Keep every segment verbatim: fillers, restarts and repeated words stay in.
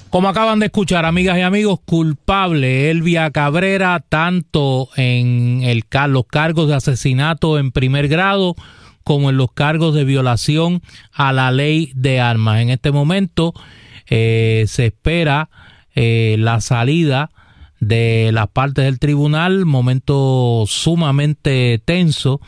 Como acaban de escuchar, amigas y amigos, culpable Elvia Cabrera, tanto en el, los cargos de asesinato en primer grado como en los cargos de violación a la ley de armas. En este momento eh, se espera eh, la salida de las partes del tribunal, momento sumamente tenso.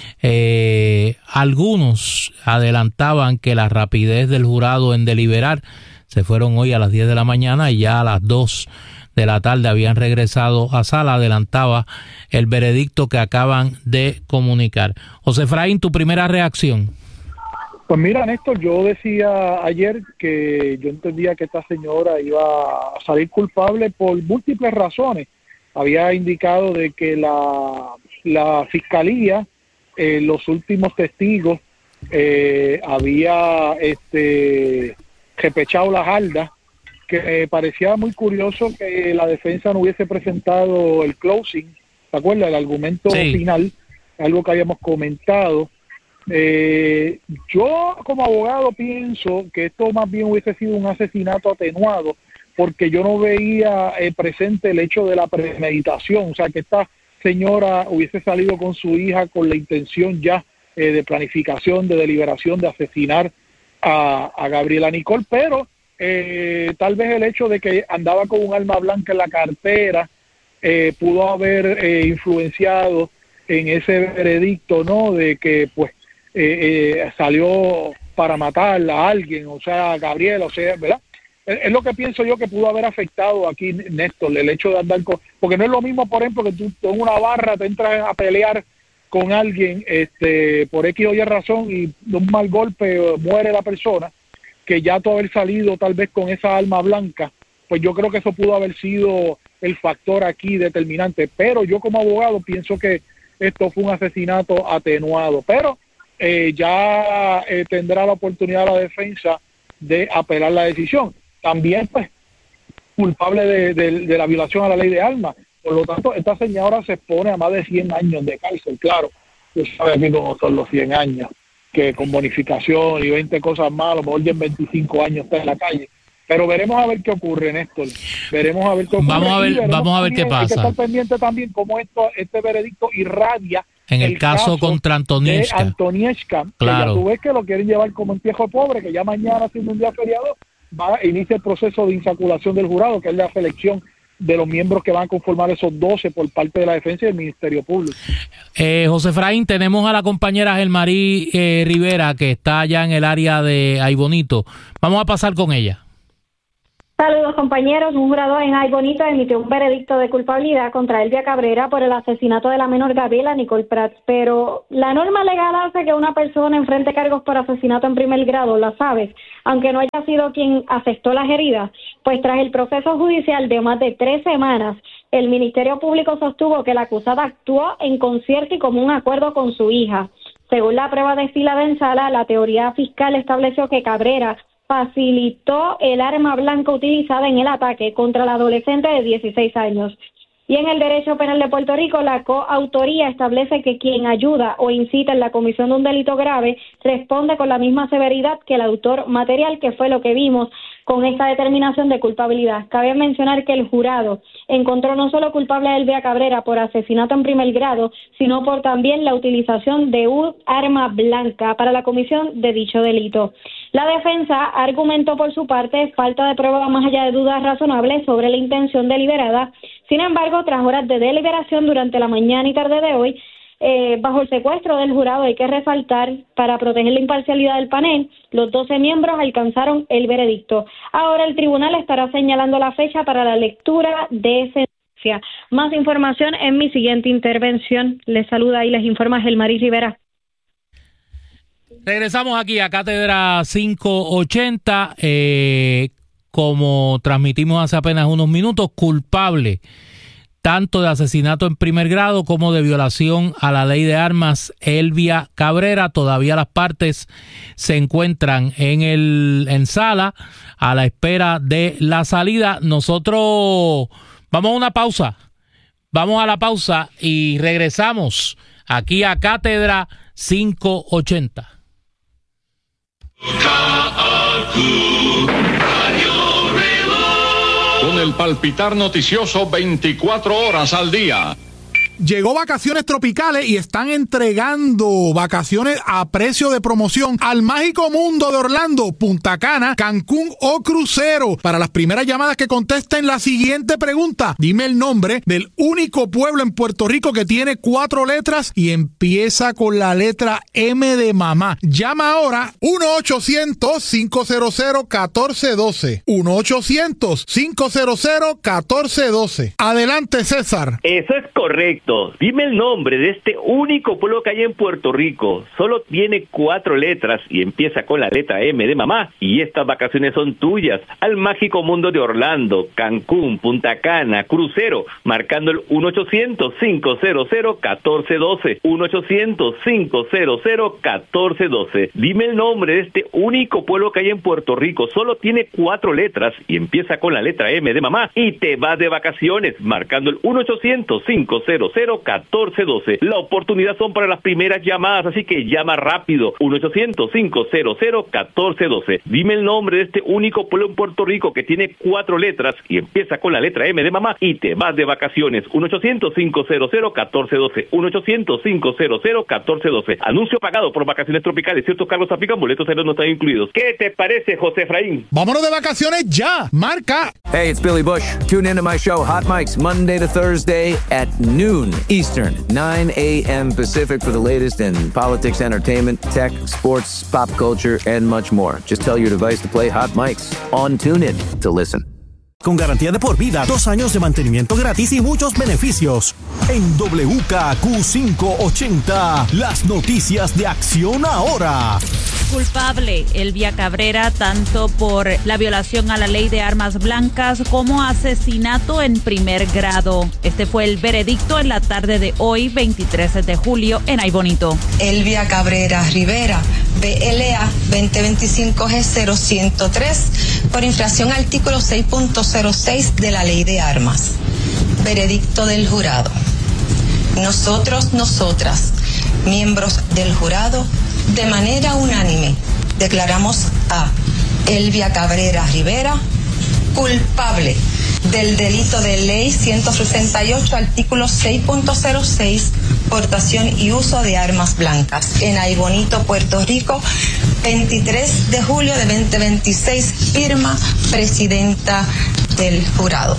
Eh, algunos adelantaban que la rapidez del jurado en deliberar, se fueron hoy a las diez de la mañana y ya a las dos de la tarde habían regresado a sala, adelantaba el veredicto que acaban de comunicar. José Efraín, tu primera reacción. Pues mira, Néstor, yo decía ayer que yo entendía que esta señora iba a salir culpable por múltiples razones. Había indicado de que la, la fiscalía, eh, los últimos testigos, eh, había este repechado las jardas, que me parecía muy curioso que la defensa no hubiese presentado el closing, ¿te acuerdas? El argumento sí. final, algo que habíamos comentado. Eh, yo como abogado pienso que esto más bien hubiese sido un asesinato atenuado, porque yo no veía eh, presente el hecho de la premeditación, o sea, que esta señora hubiese salido con su hija con la intención ya eh, de planificación, de deliberación, de asesinar a, a Gabriela Nicole, pero eh, tal vez el hecho de que andaba con un arma blanca en la cartera eh, pudo haber eh, influenciado en ese veredicto, ¿no? De que pues eh, eh, salió para matar a alguien, o sea, a Gabriela, o sea, ¿verdad? Es, es lo que pienso yo que pudo haber afectado aquí, Néstor, el hecho de andar con... Porque no es lo mismo, por ejemplo, que tú en una barra te entras a pelear con alguien este por X o Y razón y de un mal golpe muere la persona, que ya tú haber salido tal vez con esa arma blanca, pues yo creo que eso pudo haber sido el factor aquí determinante, pero yo como abogado pienso que esto fue un asesinato atenuado, pero eh, ya eh, tendrá la oportunidad la defensa de apelar la decisión. También pues culpable de, de, de la violación a la ley de armas. Por lo tanto, esta señora se expone a más de cien años de cárcel, claro. Usted sabe aquí cómo son los cien años, que con bonificación y veinte cosas más, a lo mejor ya en veinticinco años está en la calle. Pero veremos a ver qué ocurre, Néstor. Veremos a ver qué ocurre. Vamos a ver, vamos a ver qué pasa. Hay que estar pendiente también cómo esto, este veredicto irradia en el, el caso, caso contra Antoniewska. Antoniewska, claro. Que ya tú ves que lo quieren llevar como entierro pobre, que ya mañana, siendo un día feriado, va inicia el proceso de insaculación del jurado, que es la selección de los miembros que van a conformar esos doce por parte de la defensa y del Ministerio Público. Eh, José Efraín, tenemos a la compañera Gelmarí eh, Rivera, que está allá en el área de Ay Bonito. Vamos a pasar con ella. Saludos, compañeros. Un jurado en Ay Bonito emitió un veredicto de culpabilidad contra Elvia Cabrera por el asesinato de la menor Gabriela Nicole Prats, pero la norma legal hace que una persona enfrente cargos por asesinato en primer grado, la sabes, aunque no haya sido quien asestó las heridas, pues tras el proceso judicial de más de tres semanas, el Ministerio Público sostuvo que la acusada actuó en concierto y común acuerdo con su hija. Según la prueba destilada en sala, la teoría fiscal estableció que Cabrera facilitó el arma blanca utilizada en el ataque contra la adolescente de dieciséis años. Y en el derecho penal de Puerto Rico, la coautoría establece que quien ayuda o incita en la comisión de un delito grave responde con la misma severidad que el autor material, que fue lo que vimos con esta determinación de culpabilidad. Cabe mencionar que el jurado encontró no solo culpable a Elvia Cabrera por asesinato en primer grado, sino por también la utilización de un arma blanca para la comisión de dicho delito. La defensa argumentó por su parte falta de prueba más allá de dudas razonables sobre la intención deliberada. Sin embargo, tras horas de deliberación durante la mañana y tarde de hoy, eh, bajo el secuestro del jurado, hay que resaltar, para proteger la imparcialidad del panel, los doce miembros alcanzaron el veredicto. Ahora el tribunal estará señalando la fecha para la lectura de sentencia. Más información en mi siguiente intervención. Les saluda y les informa Gelmarí Rivera. Regresamos aquí a Cátedra quinientos ochenta. Eh, como transmitimos hace apenas unos minutos, culpable tanto de asesinato en primer grado como de violación a la ley de armas, Elvia Cabrera. Todavía las partes se encuentran en el en sala a la espera de la salida. Nosotros vamos a una pausa. Vamos a la pausa y regresamos aquí a Cátedra quinientos ochenta. Radio Revolution. del palpitar noticioso veinticuatro horas al día. Llegó Vacaciones Tropicales y están entregando vacaciones a precio de promoción al mágico mundo de Orlando, Punta Cana, Cancún o crucero. Para las primeras llamadas que contesten la siguiente pregunta, dime el nombre del único pueblo en Puerto Rico que tiene cuatro letras y empieza con la letra M de mamá. Llama ahora uno ochocientos, cinco cero cero, uno cuatro uno dos. uno ochocientos, cinco cero cero, uno cuatro uno dos. Adelante, César. Eso es correcto. Dime el nombre de este único pueblo que hay en Puerto Rico. Solo tiene cuatro letras y empieza con la letra M de mamá. Y estas vacaciones son tuyas. Al mágico mundo de Orlando, Cancún, Punta Cana, crucero. Marcando el uno ochocientos, cinco cero cero, uno cuatro uno dos. uno ochocientos, cinco cero cero, uno cuatro uno dos. Dime el nombre de este único pueblo que hay en Puerto Rico. Solo tiene cuatro letras y empieza con la letra M de mamá. Y te vas de vacaciones. Marcando el uno ochocientos, cinco cero cero, uno cuatro uno dos. La oportunidad son para las primeras llamadas, así que llama rápido. uno ochocientos, cinco cero cero, uno cuatro uno dos. Dime el nombre de este único pueblo en Puerto Rico que tiene cuatro letras y empieza con la letra M de mamá y te vas de vacaciones. uno ochocientos, cinco cero cero, uno cuatro uno dos. uno ochocientos, cinco cero cero, uno cuatro uno dos. Anuncio pagado por Vacaciones Tropicales. Ciertos cargos aplican, boletos aéreos no están incluidos. ¿Qué te parece, José Efraín? Vámonos de vacaciones ya. Marca. Hey, it's Billy Bush. Tune into my show, Hot Mics, Monday to Thursday at noon Eastern, nine a.m. Pacific for the latest in politics, entertainment, tech, sports, pop culture, and much more. Just tell your device to play Hot Mics on TuneIn to listen. Con garantía de por vida, dos años de mantenimiento gratis y muchos beneficios. En W K Q quinientos ochenta, las noticias de Acción Ahora. Culpable Elvia Cabrera tanto por la violación a la ley de armas blancas como asesinato en primer grado. Este fue el veredicto en la tarde de hoy, veintitrés de julio, en Ay Bonito. Elvia Cabrera Rivera, B L A veinte veinticinco G cero ciento tres, por infracción al artículo seis punto cero seis de la ley de armas. Veredicto del jurado. Nosotros, nosotras, miembros del jurado, de manera unánime, declaramos a Elvia Cabrera Rivera culpable del delito de ley ciento sesenta y ocho, artículo seis punto cero seis, portación y uso de armas blancas, en Ay Bonito, Puerto Rico, veintitrés de julio de veinte veintiséis, firma presidenta del jurado.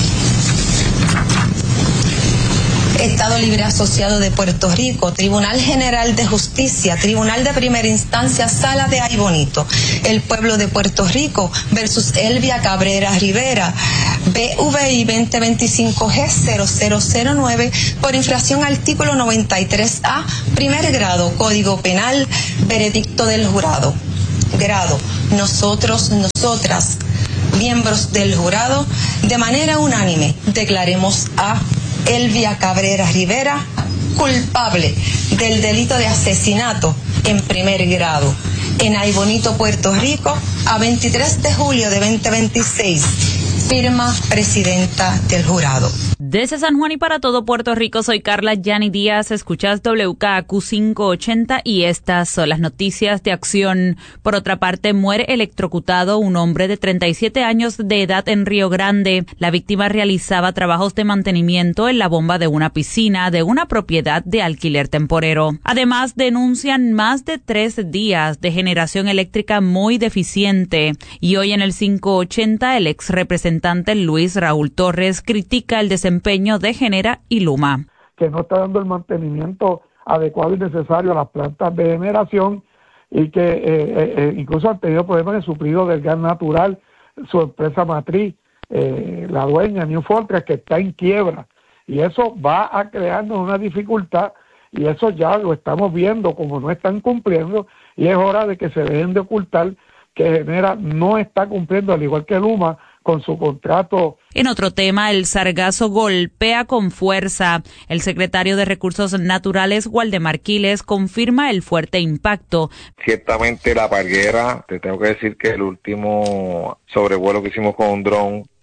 Estado Libre Asociado de Puerto Rico, Tribunal General de Justicia, Tribunal de Primera Instancia, Sala de Ay Bonito, el pueblo de Puerto Rico versus Elvia Cabrera Rivera, B V I veinte veinticinco G cero cero cero nueve, por infracción al artículo noventa y tres A, primer grado, Código Penal, veredicto del jurado. Grado, nosotros, nosotras, miembros del jurado, de manera unánime, declaremos a Elvia Cabrera Rivera culpable del delito de asesinato en primer grado, en Ay Bonito, Puerto Rico, a veintitrés de julio de veinte veintiséis, firma presidenta del jurado. Desde San Juan y para todo Puerto Rico, soy Carla Yani Díaz, escuchas W K Q quinientos ochenta y estas son las noticias de acción. Por otra parte, muere electrocutado un hombre de treinta y siete años de edad en Río Grande. La víctima realizaba trabajos de mantenimiento en la bomba de una piscina de una propiedad de alquiler temporero. Además, denuncian más de tres días de generación eléctrica muy deficiente. Y hoy en el quinientos ochenta, el ex representante Luis Raúl Torres critica el desempeño de Genera y Luma. Que no está dando el mantenimiento adecuado y necesario a las plantas de generación y que eh, eh, incluso han tenido problemas de suplido del gas natural, su empresa matriz, eh, la dueña New Fortress, que está en quiebra, y eso va a crearnos una dificultad, y eso ya lo estamos viendo como no están cumpliendo, y es hora de que se dejen de ocultar que Genera no está cumpliendo, al igual que Luma, con su contrato. En otro tema, el sargazo golpea con fuerza. El secretario de Recursos Naturales, Waldemar Quiles, confirma el fuerte impacto. Ciertamente la Parguera, te tengo que decir que el último sobrevuelo que hicimos con un dron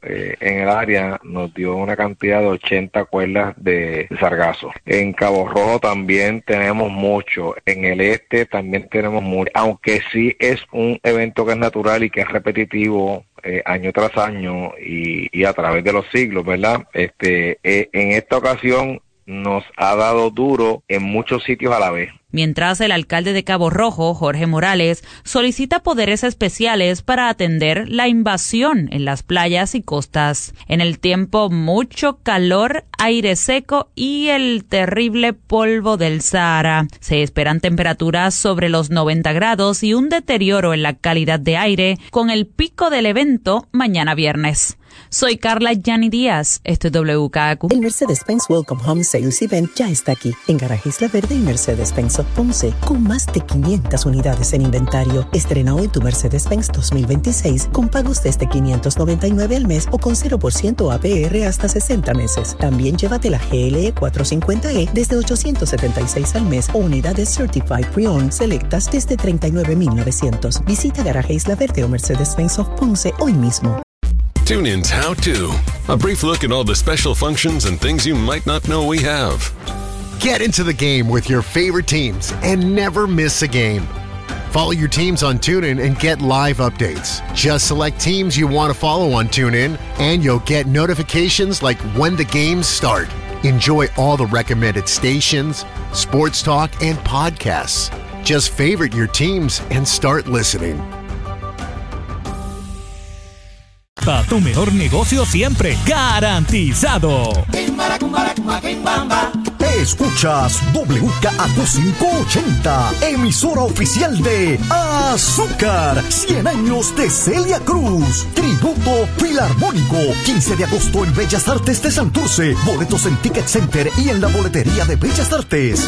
eh, en el área nos dio una cantidad de ochenta cuerdas de sargazo. En Cabo Rojo también tenemos mucho, en el este también tenemos mucho, aunque sí es un evento que es natural y que es repetitivo eh, año tras año y, y a través de los siglos, ¿verdad? Este, eh, en esta ocasión nos ha dado duro en muchos sitios a la vez. Mientras el alcalde de Cabo Rojo, Jorge Morales, solicita poderes especiales para atender la invasión en las playas y costas. En el tiempo, mucho calor, aire seco y el terrible polvo del Sahara. Se esperan temperaturas sobre los noventa grados y un deterioro en la calidad de aire con el pico del evento mañana viernes. Soy Carla Yani Díaz, esto es W K A Q. El Mercedes-Benz Welcome Home Sales Event ya está aquí en Garaje Isla Verde y Mercedes-Benz of Ponce, con más de quinientas unidades en inventario. Estrena hoy tu Mercedes-Benz dos mil veintiséis con pagos desde quinientos noventa y nueve al mes o con cero por ciento A P R hasta sesenta meses. También llévate la G L E cuatrocientos cincuenta E desde ochocientos setenta y seis al mes o unidades Certified Pre-Owned selectas desde treinta y nueve mil novecientos. Visita Garaje Isla Verde o Mercedes-Benz of Ponce hoy mismo. TuneIn's How To, a brief look at all the special functions and things you might not know we have. Get into the game with your favorite teams and never miss a game. Follow your teams on TuneIn and get live updates. Just select teams you want to follow on TuneIn and you'll get notifications like when the games start. Enjoy all the recommended stations, sports talk, and podcasts. Just favorite your teams and start listening. Para tu mejor negocio siempre garantizado. Escuchas W K A Q quinientos ochenta, emisora oficial de Azúcar, cien años de Celia Cruz, tributo filarmónico, quince de agosto en Bellas Artes de Santurce, boletos en Ticket Center y en la boletería de Bellas Artes.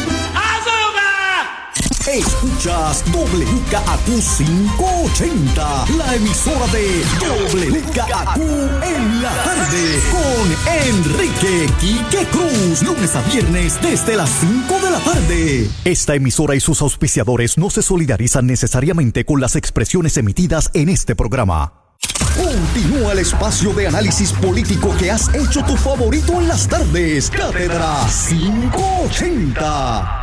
Escuchas W K A Q quinientos ochenta, la emisora de W K A Q en la tarde, con Enrique Quique Cruz, lunes a viernes desde las cinco de la tarde. Esta emisora y sus auspiciadores no se solidarizan necesariamente con las expresiones emitidas en este programa. Continúa el espacio de análisis político que has hecho tu favorito en las tardes. Cátedra quinientos ochenta.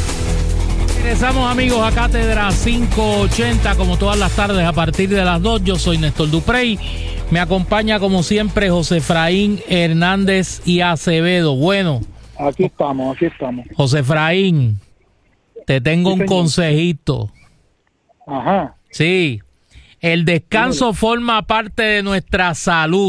Regresamos, amigos, a Cátedra quinientos ochenta, como todas las tardes a partir de las dos. Yo soy Néstor Duprey. Me acompaña, como siempre, José Efraín Hernández y Acevedo. Bueno. Aquí estamos, aquí estamos. José Efraín, te tengo sí, un consejito. Ajá. Sí. El descanso sí, forma parte de nuestra salud.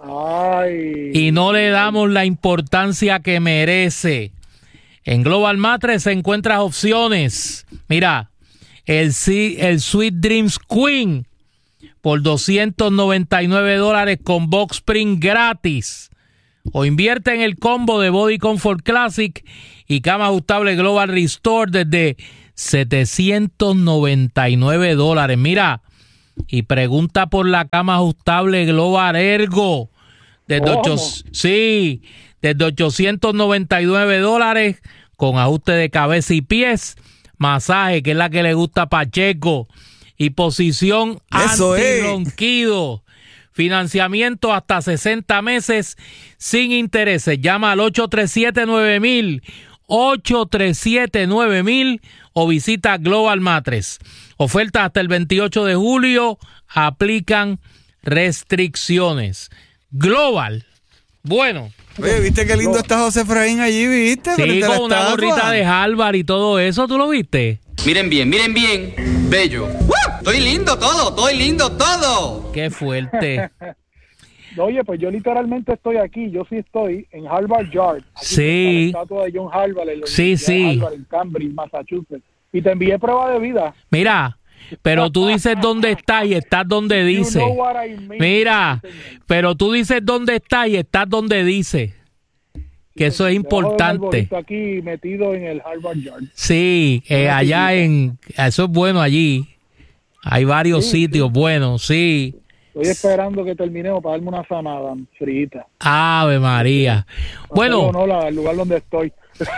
Ay. Y no le damos la importancia que merece. En Global Mattress encuentras opciones. Mira, el, el Sweet Dreams Queen por doscientos noventa y nueve dólares con Box Spring gratis. O invierte en el combo de Body Comfort Classic y cama ajustable Global Restore desde setecientos noventa y nueve dólares. Mira, y pregunta por la cama ajustable Global Ergo. Desde ocho, sí, desde ochocientos noventa y nueve dólares con ajuste de cabeza y pies, masaje, que es la que le gusta a Pacheco, y posición anti-ronquido. Financiamiento hasta sesenta meses sin intereses. Llama al ocho tres siete nueve mil, ocho tres siete nueve mil o visita Global Mattress. Oferta hasta el veintiocho de julio. Aplican restricciones. Global. Bueno. Oye, ¿viste qué lindo no. está José Efraín allí, viste? Sí, con una estatua. Gorrita de Harvard y todo eso, ¿tú lo viste? Miren bien, miren bien. Bello. ¡Uh! Estoy lindo todo, estoy lindo todo. Qué fuerte. Oye, pues yo literalmente estoy aquí, yo sí estoy en Harvard Yard. Aquí sí. La estatua de John Harvard en la sí, Universidad sí. de Harvard en Cambridge, Massachusetts. Y te envié prueba de vida. Mira, pero tú dices dónde estás y estás donde dice. You know what I mean. Mira, pero tú dices dónde estás y estás donde dice. Que eso es importante. Aquí metido en el Harvard Yard. Sí, eh, allá en... Eso es bueno allí. Hay varios sí, sitios sí. buenos, sí. Estoy esperando que terminemos para darme una sanada frita. Ave María. Bueno. No, no, el lugar donde estoy.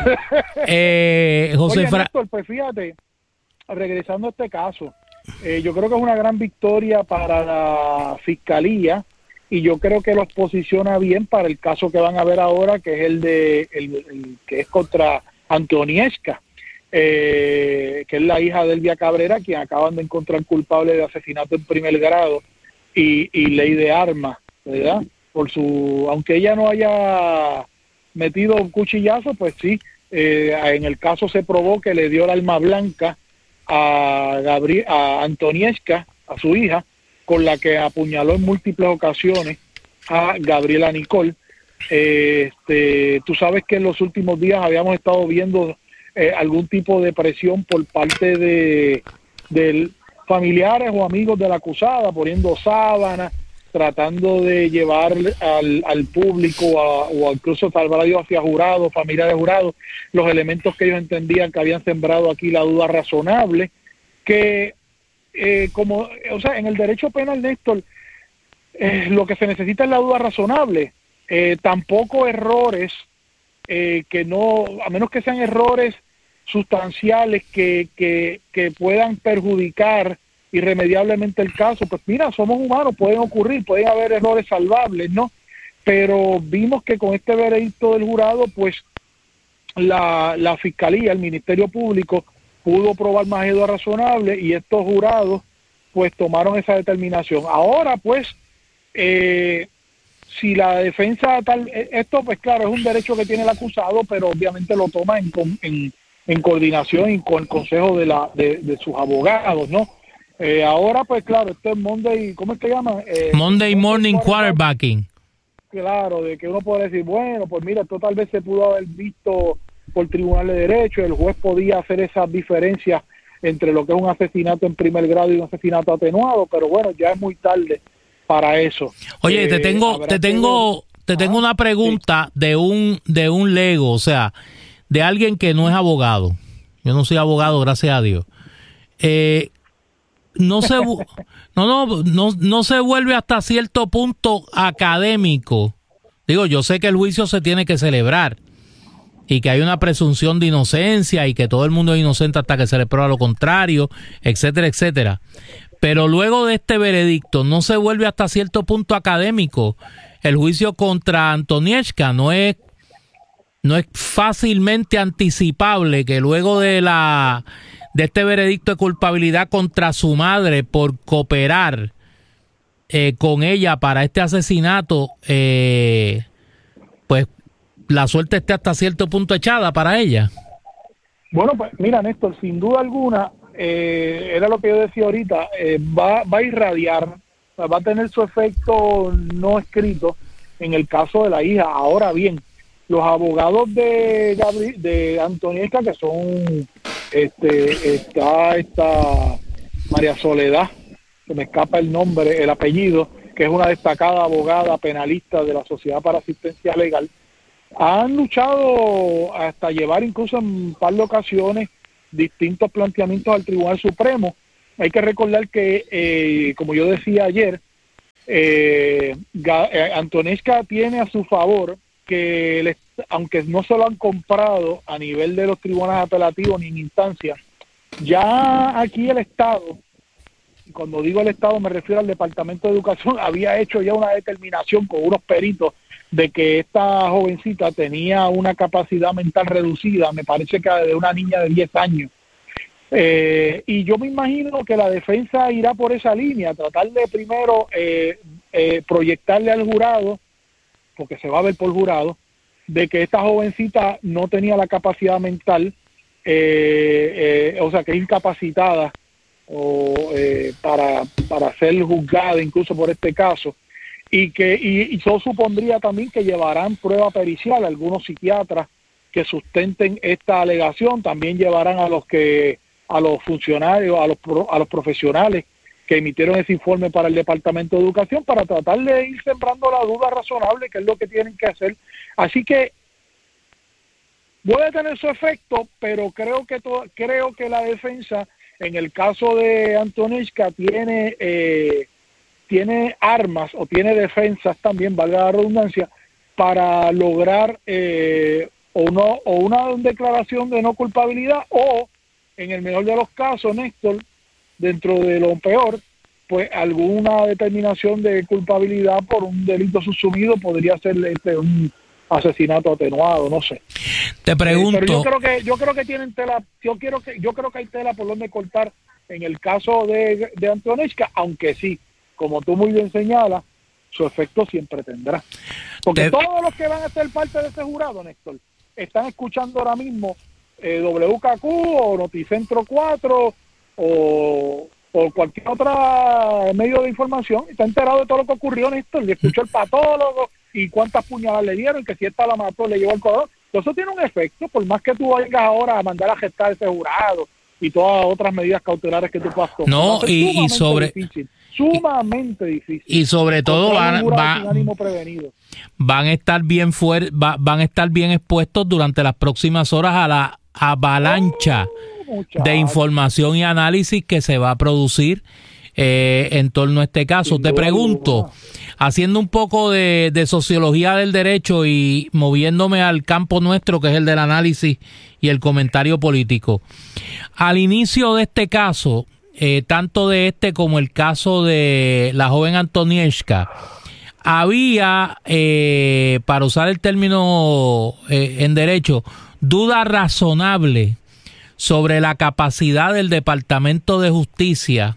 eh, José Oye, Fra... Néstor, pues fíjate, regresando a este caso, eh, yo creo que es una gran victoria para la Fiscalía y yo creo que los posiciona bien para el caso que van a ver ahora, que es el de el, el que es contra Antonieshka, eh, que es la hija de Elvia Cabrera, quien acaban de encontrar culpable de asesinato en primer grado y, y ley de armas, ¿verdad? Por su, aunque ella no haya metido un cuchillazo, pues sí, eh, en el caso se probó que le dio el arma blanca a Gabriel, a Antonieshka, a su hija, con la que apuñaló en múltiples ocasiones a Gabriela Nicole. Eh, este, tú sabes que en los últimos días habíamos estado viendo eh, algún tipo de presión por parte de, de familiares o amigos de la acusada, poniendo sábanas, tratando de llevar al, al público a, o incluso salvar a Dios hacia jurados, familiares jurados, los elementos que ellos entendían que habían sembrado aquí la duda razonable, que eh, como, o sea, en el derecho penal, Néstor, eh, lo que se necesita es la duda razonable, eh, tampoco errores eh, que no, a menos que sean errores sustanciales que, que, que puedan perjudicar irremediablemente el caso, pues mira, somos humanos, pueden ocurrir, pueden haber errores salvables, ¿no? Pero vimos que con este veredicto del jurado, pues la, la Fiscalía, el Ministerio Público, pudo probar más duda razonable y estos jurados, pues tomaron esa determinación. Ahora, pues, eh, si la defensa tal, esto pues claro, es un derecho que tiene el acusado, pero obviamente lo toma en, en, en coordinación y con el consejo de, la, de, de sus abogados, ¿no? Eh, ahora, pues claro, esto es Monday, ¿cómo es que llama? Eh, Monday Morning Quarterbacking. Claro, de que uno puede decir, bueno, pues mira, esto tal vez se pudo haber visto por Tribunal de Derecho, el juez podía hacer esas diferencias entre lo que es un asesinato en primer grado y un asesinato atenuado, pero bueno, ya es muy tarde para eso. Oye, eh, te tengo, te tengo, te tengo una pregunta sí. de un, de un lego, o sea, de alguien que no es abogado. Yo no soy abogado, gracias a Dios. Eh, No se, no, no, no, no se vuelve hasta cierto punto académico. Digo, yo sé que el juicio se tiene que celebrar y que hay una presunción de inocencia y que todo el mundo es inocente hasta que se le prueba lo contrario, etcétera, etcétera. Pero luego de este veredicto, no se vuelve hasta cierto punto académico. El juicio contra Antonieshka no es, no es fácilmente anticipable que luego de la... de este veredicto de culpabilidad contra su madre por cooperar eh, con ella para este asesinato, eh, pues la suerte esté hasta cierto punto echada para ella. Bueno, pues mira, Néstor, sin duda alguna, eh, era lo que yo decía ahorita, eh, va, va a irradiar, va a tener su efecto no escrito en el caso de la hija. Ahora bien, los abogados de Gabri, de Antonieshka, que son este está esta María Soledad, se me escapa el nombre, el apellido, que es una destacada abogada penalista de la Sociedad para Asistencia Legal, han luchado hasta llevar incluso en un par de ocasiones distintos planteamientos al Tribunal Supremo. Hay que recordar que, eh, como yo decía ayer, eh, Antonieshka tiene a su favor que el, aunque no se lo han comprado a nivel de los tribunales apelativos ni en instancia, ya aquí el Estado, cuando digo el Estado me refiero al Departamento de Educación, había hecho ya una determinación con unos peritos de que esta jovencita tenía una capacidad mental reducida, me parece que de una niña de diez años. Eh, y yo me imagino que la defensa irá por esa línea, tratar de primero eh, eh, proyectarle al jurado, porque se va a ver por jurado, de que esta jovencita no tenía la capacidad mental, eh, eh, o sea, que es incapacitada o, eh, para, para ser juzgada incluso por este caso, y que y, y yo supondría también que llevarán prueba pericial, algunos psiquiatras que sustenten esta alegación, también llevarán a los que a los funcionarios, a los pro, a los profesionales que emitieron ese informe para el Departamento de Educación para tratar de ir sembrando la duda razonable, que es lo que tienen que hacer. Así que puede tener su efecto, pero creo que to, creo que la defensa, en el caso de Antonieshka, tiene eh, tiene armas o tiene defensas también, valga la redundancia, para lograr eh, o no o una declaración de no culpabilidad o, en el mejor de los casos, Néstor, dentro de lo peor, pues alguna determinación de culpabilidad por un delito subsumido podría ser este, un asesinato atenuado, no sé. Te pregunto. Eh, pero yo creo que yo creo que tienen tela, yo quiero que yo creo que hay tela por donde cortar en el caso de, de Antonieshka, aunque sí, como tú muy bien señalas, su efecto siempre tendrá. Porque Te... todos los que van a ser parte de ese jurado, Néstor, están escuchando ahora mismo eh, W K Q o Noticentro cuatro o, o cualquier otro medio de información, está enterado de todo lo que ocurrió, Néstor, le escuchó el patólogo y cuántas puñaladas le dieron, que si esta la mató, le llevó el corazón. Eso tiene un efecto, por más que tú vengas ahora a mandar a gestar ese jurado y todas otras medidas cautelares que tú puedas tomar. No, y, y sobre... Difícil, sumamente difícil. Y sobre todo van, van, van a estar bien fuer, va, van a estar bien expuestos durante las próximas horas a la avalancha oh, de información y análisis que se va a producir eh, en torno a este caso. Sin Te pregunto, duda. haciendo un poco de, de sociología del derecho y moviéndome al campo nuestro, que es el del análisis y el comentario político. Al inicio de este caso, eh, tanto de este como el caso de la joven Antonieshka, había, eh, para usar el término eh, en derecho, duda razonable sobre la capacidad del Departamento de Justicia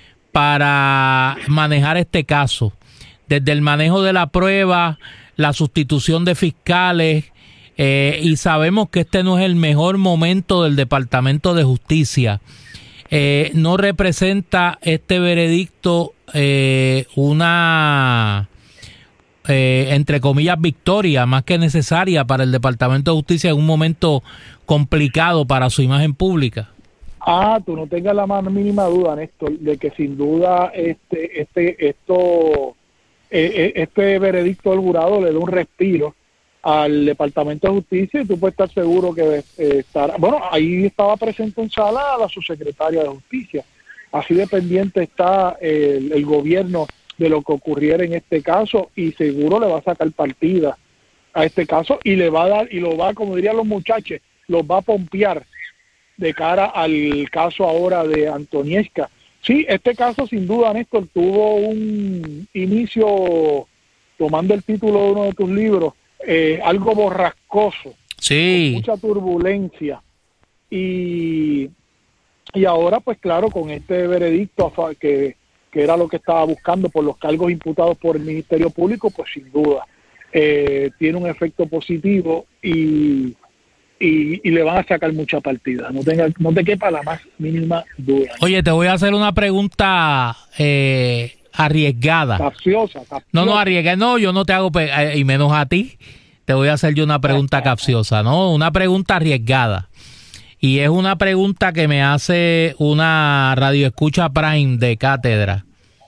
para manejar este caso, desde el manejo de la prueba, la sustitución de fiscales, eh, y sabemos que este no es el mejor momento del Departamento de Justicia. Eh, no representa este veredicto eh, una, eh, entre comillas, victoria más que necesaria para el Departamento de Justicia en un momento complicado para su imagen pública. Ah, tú no tengas la más mínima duda, Néstor, de que sin duda este este esto eh, este veredicto del jurado le da un respiro al Departamento de Justicia y tú puedes estar seguro que eh, estará, bueno, ahí estaba presente en sala la subsecretaria de Justicia, así de pendiente está el, el gobierno de lo que ocurriera en este caso y seguro le va a sacar partida a este caso y le va a dar, y lo va, como dirían los muchachos, los va a pompear de cara al caso ahora de Antonieshka. Sí, este caso sin duda, Néstor, tuvo un inicio, tomando el título de uno de tus libros, eh, algo borrascoso, sí, con mucha turbulencia, y, y ahora pues claro, con este veredicto que, que era lo que estaba buscando por los cargos imputados por el Ministerio Público, pues sin duda eh, tiene un efecto positivo y Y, y le van a sacar mucha partida, no tenga, no te quepa la más mínima duda. Oye, te voy a hacer una pregunta eh, arriesgada. Capciosa, capciosa. No, no, arriesgada, no, yo no te hago, eh, y menos a ti, te voy a hacer yo una pregunta capciosa, ¿no? Una pregunta arriesgada. Y es una pregunta que me hace una radioescucha Prime de Cátedra.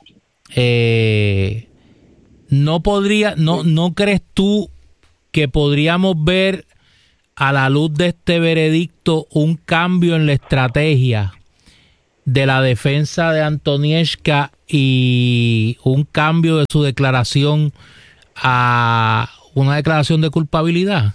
Eh, no podría, no, ¿no crees tú que podríamos ver a la luz de este veredicto un cambio en la estrategia de la defensa de Antonieshka y un cambio de su declaración a una declaración de culpabilidad?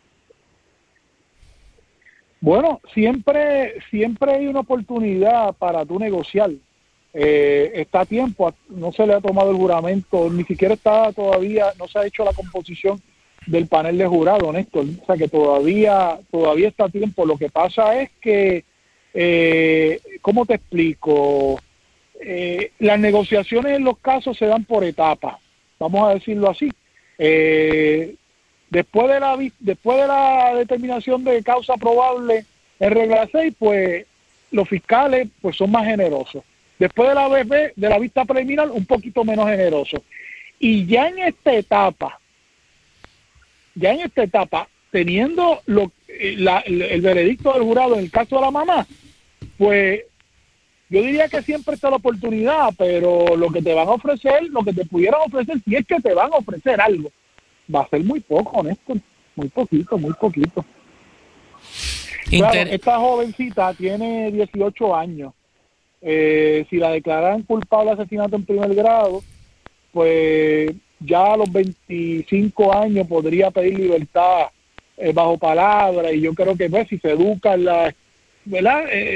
Bueno, siempre siempre hay una oportunidad para tú negociar. Eh, está a tiempo, no se le ha tomado el juramento, ni siquiera está todavía, no se ha hecho la composición del panel de jurado, Néstor, o sea que todavía todavía está a tiempo. Lo que pasa es que, eh, ¿cómo te explico? Eh, las negociaciones en los casos se dan por etapas, vamos a decirlo así. Eh, después de la después de la determinación de causa probable en regla seis, pues los fiscales pues son más generosos. Después de la B B, de la vista preliminar, un poquito menos generosos. Y ya en esta etapa Ya en esta etapa, teniendo lo, la, el, el veredicto del jurado en el caso de la mamá, pues yo diría que siempre está la oportunidad, pero lo que te van a ofrecer, lo que te pudieran ofrecer, si es que te van a ofrecer algo, va a ser muy poco, Néstor, muy poquito, muy poquito. Inter- claro, esta jovencita tiene dieciocho años. Eh, si la declararan culpable de asesinato en primer grado, pues ya a los veinticinco años podría pedir libertad eh, bajo palabra, y yo creo que pues si se educa en la, ¿verdad? Eh,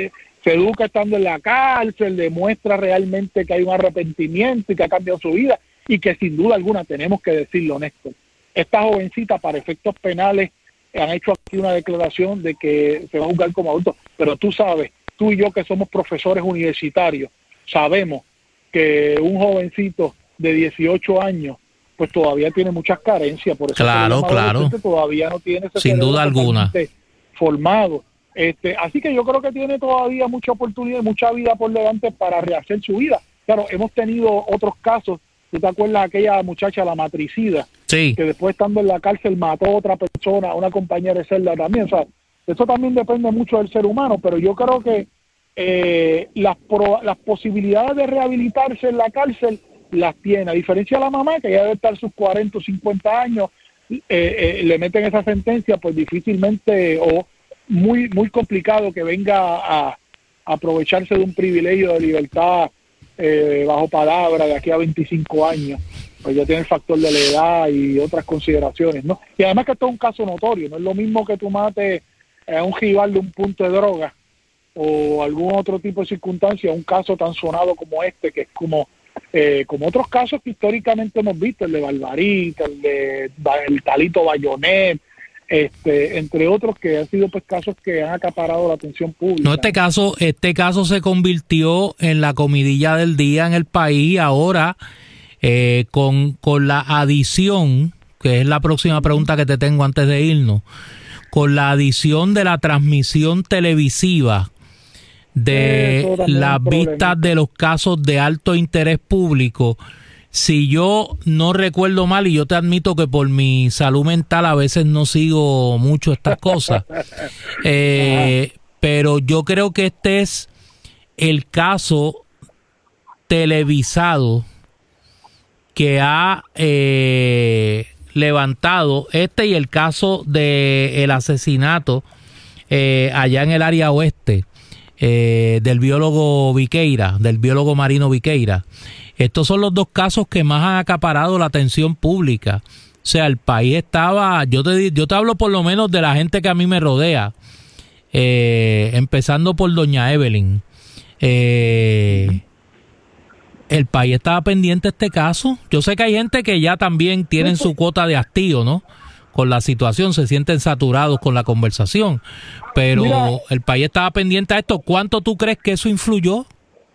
se educa estando en la cárcel, demuestra realmente que hay un arrepentimiento y que ha cambiado su vida, y que sin duda alguna, tenemos que decirlo, Néstor, esta jovencita para efectos penales han hecho aquí una declaración de que se va a juzgar como adulto, pero tú sabes, tú y yo que somos profesores universitarios, sabemos que un jovencito de dieciocho años pues todavía tiene muchas carencias, por eso claro, claro. todavía no tiene ese sin duda alguna formado. Este, así que yo creo que tiene todavía mucha oportunidad y mucha vida por delante para rehacer su vida. Claro, hemos tenido otros casos. ¿Tú te acuerdas de aquella muchacha, la matricida? Sí. Que después estando en la cárcel mató a otra persona, a una compañera de celda también. O sea, eso también depende mucho del ser humano, pero yo creo que eh, las, pro, las posibilidades de rehabilitarse en la cárcel las tiene. A diferencia de la mamá, que ya debe estar sus cuarenta o cincuenta años, eh, eh, le meten esa sentencia, pues difícilmente o muy muy complicado que venga a, a aprovecharse de un privilegio de libertad eh, bajo palabra de aquí a veinticinco años. Pues ya tiene el factor de la edad y otras consideraciones, ¿no? Y además que esto es un caso notorio, no es lo mismo que tú mates a un rival de un punto de droga o algún otro tipo de circunstancia, un caso tan sonado como este, que es como eh, como otros casos que históricamente hemos visto, el de Barbarita, el de el Talito Bayonet, este, entre otros que han sido pues casos que han acaparado la atención pública. No, este caso, este caso se convirtió en la comidilla del día en el país ahora. Eh, con, con la adición, que es la próxima pregunta que te tengo antes de irnos, con la adición de la transmisión televisiva de las vistas de los casos de alto interés público, si yo no recuerdo mal, y yo te admito que por mi salud mental a veces no sigo mucho estas cosas, eh, pero yo creo que este es el caso televisado que ha eh, levantado este y el caso de el asesinato eh, allá en el área oeste eh, del biólogo Viqueira, del biólogo marino Viqueira. Estos son los dos casos que más han acaparado la atención pública. O sea, el país estaba, yo te yo te hablo por lo menos de la gente que a mí me rodea, eh, empezando por doña Evelyn. Eh, el país estaba pendiente de este caso. Yo sé que hay gente que ya también tienen su cuota de hastío, ¿no? Con la situación, se sienten saturados con la conversación. Pero Mira, el país estaba pendiente a esto. ¿Cuánto tú crees que eso influyó?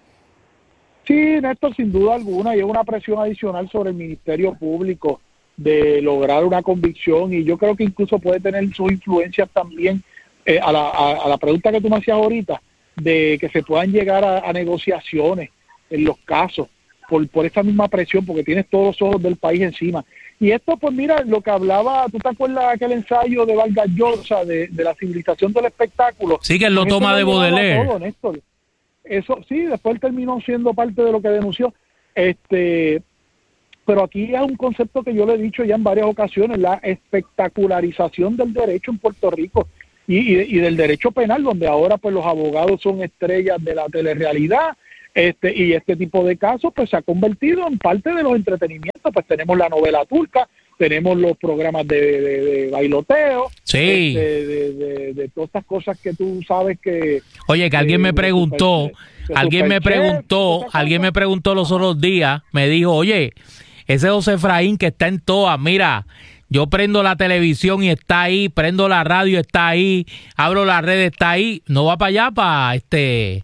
Sí, Néstor, sin duda alguna. Y es una presión adicional sobre el Ministerio Público de lograr una convicción. Y yo creo que incluso puede tener sus influencias también eh, a, la, a, a la pregunta que tú me hacías ahorita, de que se puedan llegar a, a negociaciones en los casos, por, por esa misma presión, porque tienes todos los ojos del país encima. Y esto, pues mira, lo que hablaba, ¿tú te acuerdas de aquel ensayo de Vargas Llosa, de, de la civilización del espectáculo? Sí, que él lo toma de Baudelaire. Todo, Néstor. Eso, sí, después terminó siendo parte de lo que denunció. Este, pero aquí es un concepto que yo le he dicho ya en varias ocasiones, la espectacularización del derecho en Puerto Rico y, y, y del derecho penal, donde ahora pues los abogados son estrellas de la telerrealidad. Este, y este tipo de casos pues se ha convertido en parte de los entretenimientos. Pues tenemos la novela turca, tenemos los programas de, de, de bailoteo, sí, este, de, de, de todas estas cosas que tú sabes que... Oye, que alguien eh, me preguntó, super, alguien me preguntó, alguien me preguntó los otros días, me dijo, oye, ese José Efraín que está en todas, mira, yo prendo la televisión y está ahí, prendo la radio, está ahí, abro la red, está ahí, no va para allá, para este...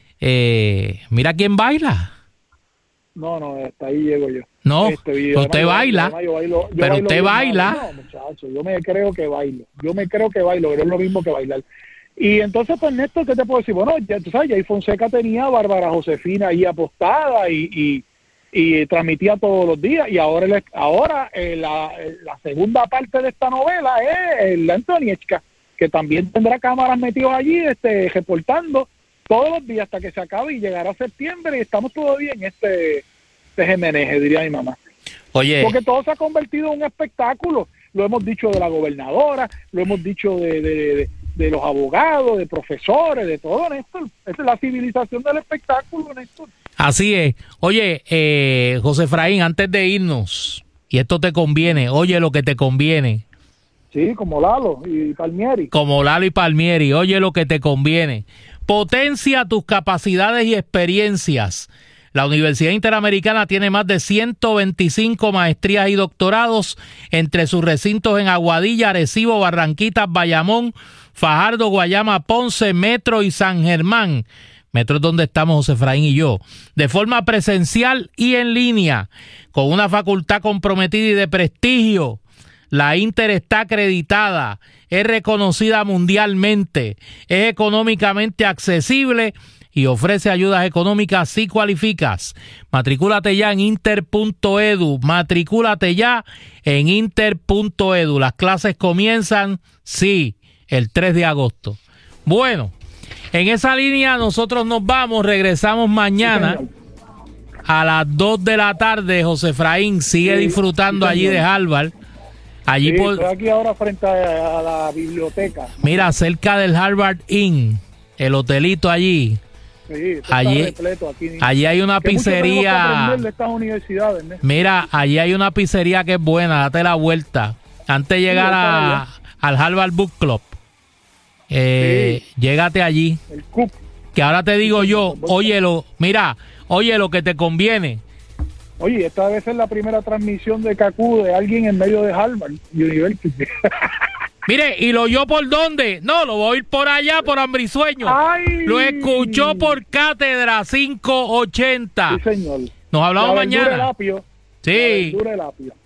Eh, mira quién baila. No, no, hasta ahí llego yo. No, este, usted yo, baila, yo, yo bailo, yo pero bailo usted baila. Mal. No, muchacho, yo me creo que bailo. Yo me creo que bailo, pero es lo mismo que bailar. Y entonces, pues, Néstor, ¿qué te puedo decir? Bueno, ya tú sabes, Jay Fonseca tenía a Bárbara Josefina ahí apostada y, y, y transmitía todos los días. Y ahora, ahora eh, la, la segunda parte de esta novela es la Antoniechka, que también tendrá cámaras metidas allí, este, reportando todos los días hasta que se acabe y llegará septiembre y estamos todavía en este tejemeneje, diría mi mamá. Oye, porque todo se ha convertido en un espectáculo. Lo hemos dicho de la gobernadora, lo hemos dicho de, de, de, de los abogados, de profesores, de todo, Néstor. Esa es la civilización del espectáculo, Néstor. Así es. Oye, eh, José Efraín, antes de irnos, y esto te conviene, oye lo que te conviene. Sí, como Lalo y Palmieri. Como Lalo y Palmieri, oye lo que te conviene. Potencia tus capacidades y experiencias. La Universidad Interamericana tiene más de ciento veinticinco maestrías y doctorados entre sus recintos en Aguadilla, Arecibo, Barranquitas, Bayamón, Fajardo, Guayama, Ponce, Metro y San Germán. Metro es donde estamos José Efraín y yo. De forma presencial y en línea, con una facultad comprometida y de prestigio. La Inter está acreditada, es reconocida mundialmente, es económicamente accesible y ofrece ayudas económicas si cualificas. Matricúlate ya en inter punto edu. Matricúlate ya en inter punto edu. Las clases comienzan, sí, el tres de agosto. Bueno, en esa línea nosotros nos vamos, regresamos mañana a las dos de la tarde. José Efraín sigue sí, disfrutando sí, allí de Harvard. Allí sí, por, estoy aquí ahora frente a, a la biblioteca. Mira, cerca del Harvard Inn, el hotelito allí. Sí, allí, repleto aquí. allí hay una pizzería. De estas universidades, ¿no? Mira, allí hay una pizzería que es buena, date la vuelta. Antes de llegar sí, a, al Harvard Book Club, eh, sí. llégate allí. El Cup. Que ahora te digo yo, óyelo, mira, oye lo que te conviene. Oye, esta debe ser la primera transmisión de Cacú de alguien en medio de Harvard University. Mire, ¿y lo oyó por dónde? No, lo voy a ir por allá, por Hambrisueño. Ay. Lo escuchó por Cátedra quinientos ochenta. Sí, señor. Nos hablamos la mañana. El apio. Sí. La el apio.